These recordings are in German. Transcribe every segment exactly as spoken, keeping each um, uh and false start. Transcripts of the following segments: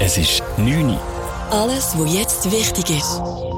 Es ist neun Uhr. Alles, was jetzt wichtig ist.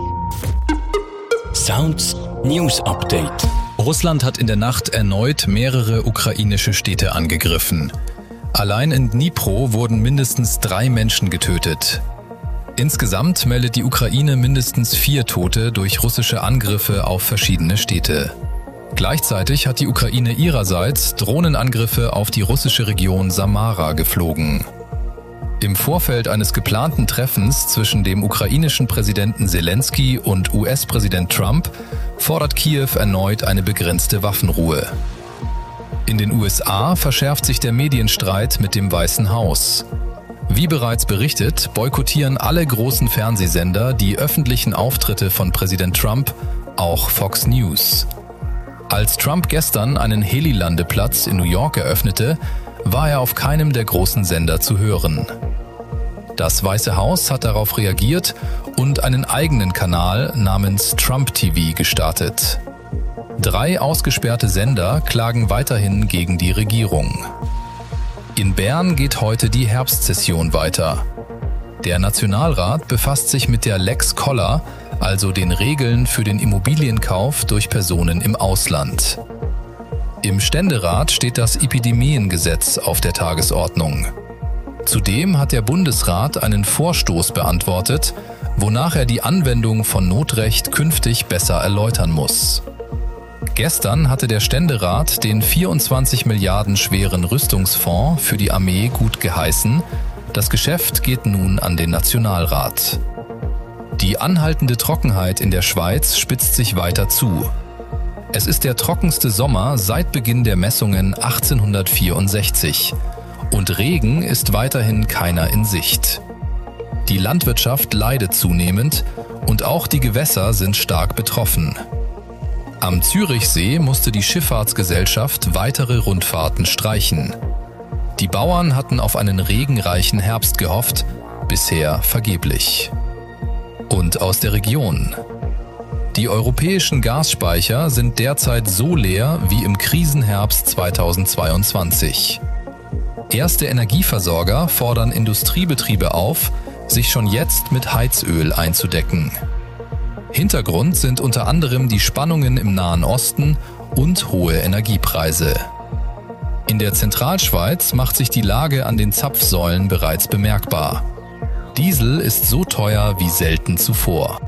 Sounds News Update. Russland hat in der Nacht erneut mehrere ukrainische Städte angegriffen. Allein in Dnipro wurden mindestens drei Menschen getötet. Insgesamt meldet die Ukraine mindestens vier Tote durch russische Angriffe auf verschiedene Städte. Gleichzeitig hat die Ukraine ihrerseits Drohnenangriffe auf die russische Region Samara geflogen. Im Vorfeld eines geplanten Treffens zwischen dem ukrainischen Präsidenten Zelensky und U S-Präsident Trump fordert Kiew erneut eine begrenzte Waffenruhe. In den U S A verschärft sich der Medienstreit mit dem Weißen Haus. Wie bereits berichtet, boykottieren alle großen Fernsehsender die öffentlichen Auftritte von Präsident Trump, auch Fox News. Als Trump gestern einen Helilandeplatz in New York eröffnete, war er auf keinem der großen Sender zu hören. Das Weiße Haus hat darauf reagiert und einen eigenen Kanal namens Trump T V gestartet. Drei ausgesperrte Sender klagen weiterhin gegen die Regierung. In Bern geht heute die Herbstsession weiter. Der Nationalrat befasst sich mit der Lex Koller, also den Regeln für den Immobilienkauf durch Personen im Ausland. Im Ständerat steht das Epidemiengesetz auf der Tagesordnung. Zudem hat der Bundesrat einen Vorstoß beantwortet, wonach er die Anwendung von Notrecht künftig besser erläutern muss. Gestern hatte der Ständerat den vierundzwanzig Milliarden schweren Rüstungsfonds für die Armee gut geheißen. Das Geschäft geht nun an den Nationalrat. Die anhaltende Trockenheit in der Schweiz spitzt sich weiter zu. Es ist der trockenste Sommer seit Beginn der Messungen achtzehnhundertvierundsechzig. Und Regen ist weiterhin keiner in Sicht. Die Landwirtschaft leidet zunehmend und auch die Gewässer sind stark betroffen. Am Zürichsee musste die Schifffahrtsgesellschaft weitere Rundfahrten streichen. Die Bauern hatten auf einen regenreichen Herbst gehofft, bisher vergeblich. Und aus der Region. Die europäischen Gasspeicher sind derzeit so leer wie im Krisenherbst zweitausendzweiundzwanzig. Erste Energieversorger fordern Industriebetriebe auf, sich schon jetzt mit Heizöl einzudecken. Hintergrund sind unter anderem die Spannungen im Nahen Osten und hohe Energiepreise. In der Zentralschweiz macht sich die Lage an den Zapfsäulen bereits bemerkbar. Diesel ist so teuer wie selten zuvor.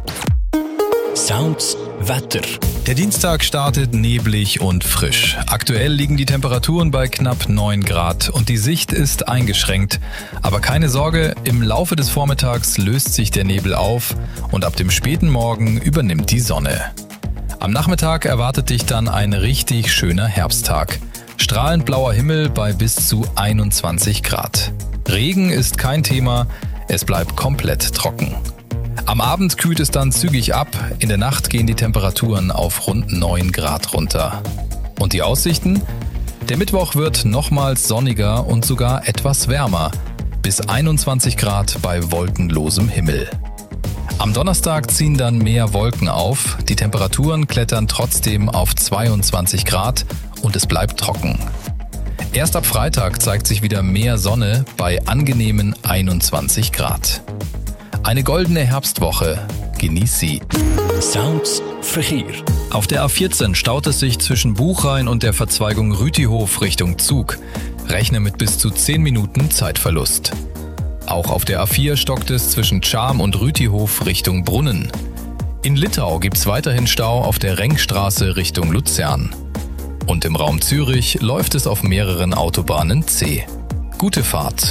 Sounds Wetter. Der Dienstag startet neblig und frisch. Aktuell liegen die Temperaturen bei knapp neun Grad und die Sicht ist eingeschränkt. Aber keine Sorge, im Laufe des Vormittags löst sich der Nebel auf und ab dem späten Morgen übernimmt die Sonne. Am Nachmittag erwartet dich dann ein richtig schöner Herbsttag. Strahlend blauer Himmel bei bis zu einundzwanzig Grad. Regen ist kein Thema, es bleibt komplett trocken. Am Abend kühlt es dann zügig ab, in der Nacht gehen die Temperaturen auf rund neun Grad runter. Und die Aussichten? Der Mittwoch wird nochmals sonniger und sogar etwas wärmer, bis einundzwanzig Grad bei wolkenlosem Himmel. Am Donnerstag ziehen dann mehr Wolken auf, die Temperaturen klettern trotzdem auf zweiundzwanzig Grad und es bleibt trocken. Erst ab Freitag zeigt sich wieder mehr Sonne bei angenehmen einundzwanzig Grad. Eine goldene Herbstwoche. Genieß sie. Sounds Verkehr. Auf der A vierzehn staut es sich zwischen Buchrain und der Verzweigung Rütihof Richtung Zug. Rechne mit bis zu zehn Minuten Zeitverlust. Auch auf der A vier stockt es zwischen Tscham und Rütihof Richtung Brunnen. In Littau gibt's weiterhin Stau auf der Renkstraße Richtung Luzern. Und im Raum Zürich läuft es auf mehreren Autobahnen zäh. Gute Fahrt.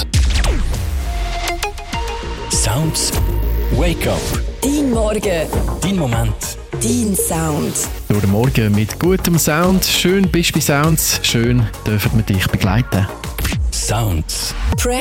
Sounds Wake Up. Dein Morgen. Dein Moment. Dein Sound. Nur den Morgen mit gutem Sound. Schön bist du bei Sounds. Schön dürfen wir dich begleiten. Sounds.